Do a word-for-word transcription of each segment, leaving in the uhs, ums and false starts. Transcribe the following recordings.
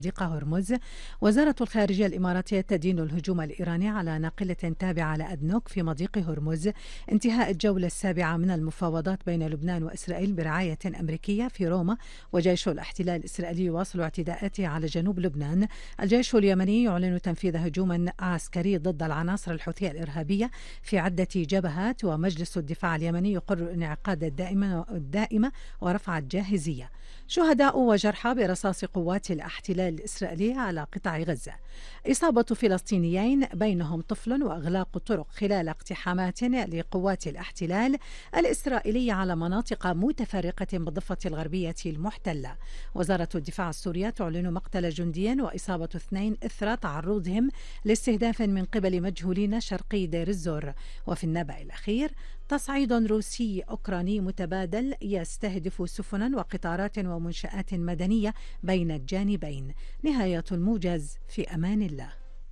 مضيق هرمز. وزارة الخارجية الإماراتية تدين الهجوم الإيراني على ناقلة تابعة لأدنوك في مضيق هرمز انتهاء الجولة السابعة من المفاوضات بين لبنان وإسرائيل برعاية أمريكية في روما. وجيش الاحتلال الإسرائيلي يواصل اعتداءاته على جنوب لبنان. الجيش اليمني يعلن تنفيذ هجوم عسكري ضد العناصر الحوثية الإرهابية في عدة جبهات. ومجلس الدفاع اليمني يقرر انعقاد الدائمة الدائمة ورفع الجاهزية. شهداء وجرحى برصاص قوات الاحتلال الإسرائيلي على قطاع غزة. إصابة فلسطينيين بينهم طفل وإغلاق الطرق خلال اقتحامات لقوات الاحتلال الإسرائيلي على مناطق متفرقة بالضفة الغربية المحتلة. وزارة الدفاع السورية تعلن مقتل جندي وإصابة اثنين إثر تعرضهم لاستهداف من قبل مجهولين شرقي دير الزور. وفي النبأ الأخير تصعيد روسي أوكراني متبادل يستهدف سفنا وقطارات ومنشآت مدنية بين الجانبين. نهاية الموجز، في أمان الله.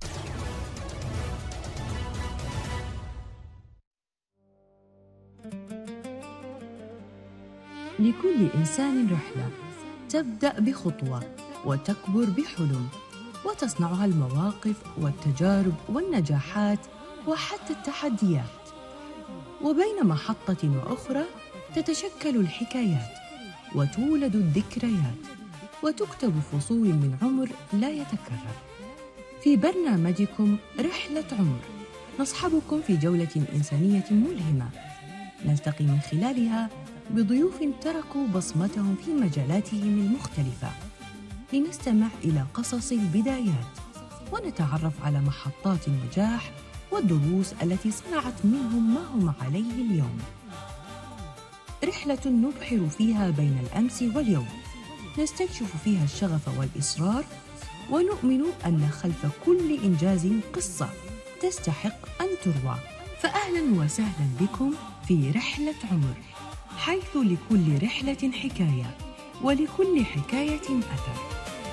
لكل إنسان رحلة تبدأ بخطوة وتكبر بحلم، وتصنعها المواقف والتجارب والنجاحات وحتى التحديات. وبين محطة وأخرى تتشكل الحكايات وتولد الذكريات وتكتب فصول من عمر لا يتكرر. في برنامجكم رحلة عمر نصحبكم في جولة إنسانية ملهمة، نلتقي من خلالها بضيوف تركوا بصمتهم في مجالاتهم المختلفة، لنستمع إلى قصص البدايات ونتعرف على محطات النجاح والدروس التي صنعت منهم ما هم عليه اليوم. رحلة نبحر فيها بين الأمس واليوم، نستكشف فيها الشغف والإصرار، ونؤمن أن خلف كل إنجاز قصة تستحق أن تروى. فأهلا وسهلا بكم في رحلة عمر، حيث لكل رحلة حكاية ولكل حكاية أثر.